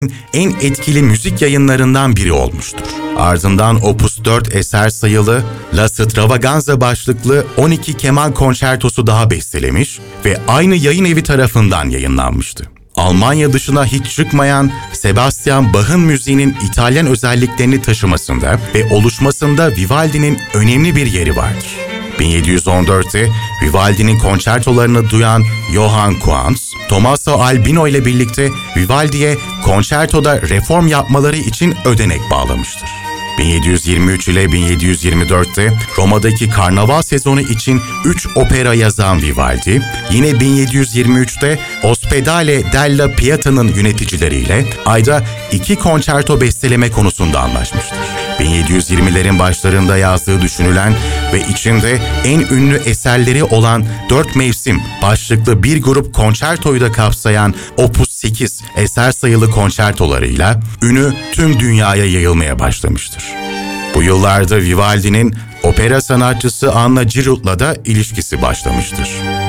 en etkili müzik yayınlarından biri olmuştur. Ardından Opus 4 eser sayılı La Stravaganza başlıklı 12 keman konçertosu daha bestelemiş ve aynı yayın evi tarafından yayınlanmıştı. Almanya dışına hiç çıkmayan Sebastian Bach'ın müziğinin İtalyan özelliklerini taşımasında ve oluşmasında Vivaldi'nin önemli bir yeri vardır. 1714'te Vivaldi'nin konçertolarını duyan Johann Quantz, Tommaso Albino ile birlikte Vivaldi'ye konçertoda reform yapmaları için ödenek bağlamıştır. 1723 ile 1724'te Roma'daki karnaval sezonu için 3 opera yazan Vivaldi, yine 1723'te Ospedale della Pieta'nın yöneticileriyle ayda 2 konçerto besteleme konusunda anlaşmıştır. 1720'lerin başlarında yazdığı düşünülen ve içinde en ünlü eserleri olan 4 mevsim başlıklı bir grup konçertoyu da kapsayan Opus 8 eser sayılı konçertolarıyla ünü tüm dünyaya yayılmaya başlamıştır. Bu yıllarda Vivaldi'nin opera sanatçısı Anna Giroud'la da ilişkisi başlamıştır.